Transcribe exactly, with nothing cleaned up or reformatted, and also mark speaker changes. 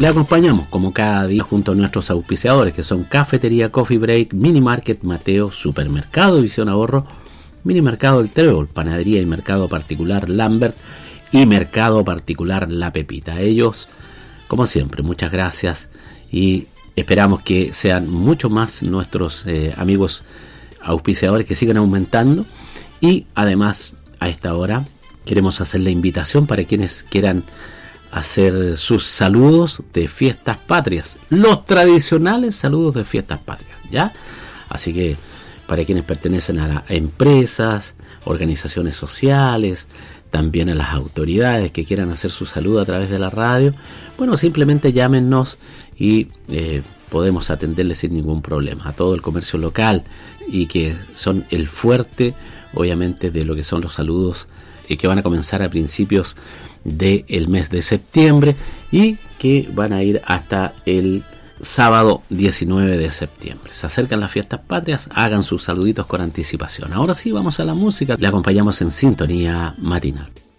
Speaker 1: Le acompañamos como cada día junto a nuestros auspiciadores, que son Cafetería Coffee Break, Mini Market Mateo, Supermercado Visión Ahorro, Mini Mercado El Trébol, Panadería y Mercado Particular Lambert y Mercado Particular La Pepita. A ellos, como siempre, muchas gracias y esperamos que sean mucho más nuestros eh, amigos auspiciadores, que sigan aumentando. Y además, a esta hora queremos hacer la invitación para quienes quieran hacer sus saludos de fiestas patrias, los tradicionales saludos de fiestas patrias, ¿ya? Así que para quienes pertenecen a las empresas, organizaciones sociales, también a las autoridades que quieran hacer su saludo a través de la radio, bueno, simplemente llámenos y eh, podemos atenderles sin ningún problema. A todo el comercio local, y que son el fuerte, obviamente, de lo que son los saludos y que van a comenzar a principios del mes de septiembre y que van a ir hasta el sábado diecinueve de septiembre. Se acercan las fiestas patrias, hagan sus saluditos con anticipación. Ahora sí, vamos a la música. Le acompañamos en Sintonía Matinal.